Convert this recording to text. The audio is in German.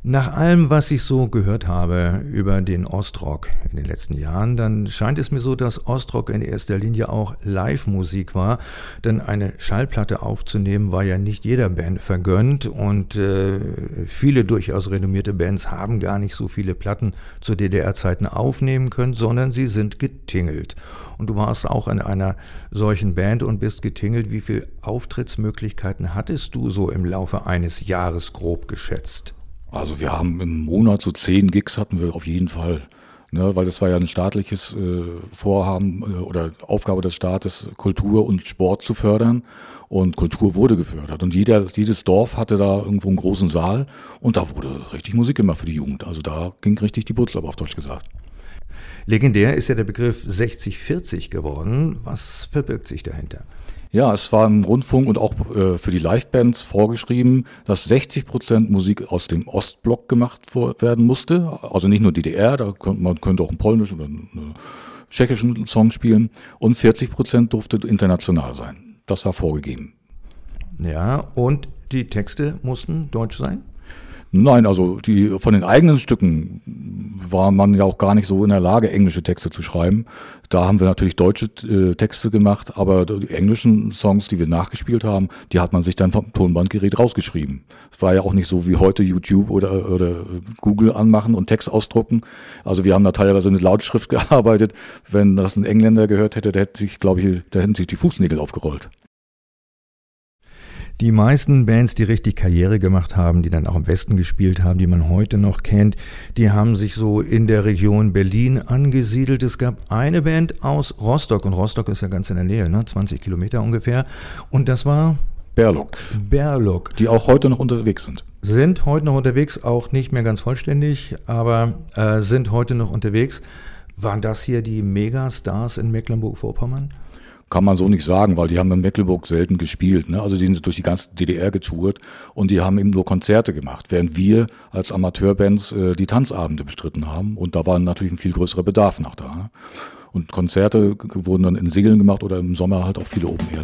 Nach allem, was ich so gehört habe über den Ostrock in den letzten Jahren, dann scheint es mir so, dass Ostrock in erster Linie auch Live-Musik war. Denn eine Schallplatte aufzunehmen war ja nicht jeder Band vergönnt und viele durchaus renommierte Bands haben gar nicht so viele Platten zu DDR-Zeiten aufnehmen können, sondern sie sind getingelt. Und du warst auch in einer solchen Band und bist getingelt. Wie viele Auftrittsmöglichkeiten hattest du so im Laufe eines Jahres grob geschätzt? Also wir haben im Monat so 10 Gigs hatten wir auf jeden Fall, ne, weil das war ja ein staatliches Vorhaben oder Aufgabe des Staates, Kultur und Sport zu fördern, und Kultur wurde gefördert und jedes Dorf hatte da irgendwo einen großen Saal und da wurde richtig Musik gemacht für die Jugend, also da ging richtig die Butze ab, auf Deutsch gesagt. Legendär ist ja der Begriff 60-40 geworden. Was verbirgt sich dahinter? Ja, es war im Rundfunk und auch für die Livebands vorgeschrieben, dass 60% Musik aus dem Ostblock gemacht werden musste. Also nicht nur DDR, man könnte auch einen polnischen oder einen tschechischen Song spielen. Und 40% durfte international sein. Das war vorgegeben. Ja, und die Texte mussten deutsch sein? Nein, also von den eigenen Stücken war man ja auch gar nicht so in der Lage, englische Texte zu schreiben. Da haben wir natürlich deutsche Texte gemacht, aber die englischen Songs, die wir nachgespielt haben, die hat man sich dann vom Tonbandgerät rausgeschrieben. Es war ja auch nicht so wie heute YouTube oder Google anmachen und Text ausdrucken. Also wir haben da teilweise mit Lautschrift gearbeitet. Wenn das ein Engländer gehört hätte, da hätten sich die Fußnägel aufgerollt. Die meisten Bands, die richtig Karriere gemacht haben, die dann auch im Westen gespielt haben, die man heute noch kennt, die haben sich so in der Region Berlin angesiedelt. Es gab eine Band aus Rostock, und Rostock ist ja ganz in der Nähe, 20 Kilometer ungefähr, und das war Berlok. Die auch heute noch unterwegs sind. Sind heute noch unterwegs, auch nicht mehr ganz vollständig, aber sind heute noch unterwegs. Waren das hier die Megastars in Mecklenburg-Vorpommern? Kann man so nicht sagen, weil die haben in Mecklenburg selten gespielt, ne? Also die sind durch die ganze DDR getourt und die haben eben nur Konzerte gemacht, während wir als Amateurbands die Tanzabende bestritten haben, und da war natürlich ein viel größerer Bedarf nach da. Ne? Und Konzerte wurden dann in Segeln gemacht oder im Sommer halt auch viele Open Airs.